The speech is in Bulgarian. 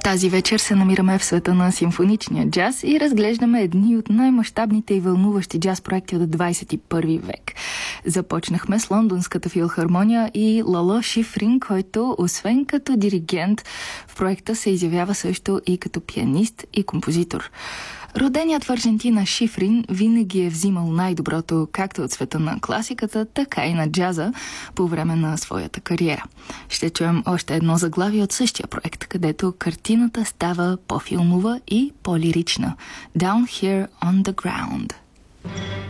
Тази вечер се намираме в света на симфоничния джаз и разглеждаме едни от най-мащабните и вълнуващи джаз проекти от 21 век. Започнахме с Лондонската филхармония и Лало Шифрин, който освен като диригент в проекта се изявява също и като пианист и композитор. Роденият в Аржентина Шифрин винаги е взимал най-доброто както от света на класиката, така и на джаза по време на своята кариера. Ще чуем още едно заглавие от същия проект, където картината става по-филмова и по-лирична. Down Here on the Ground.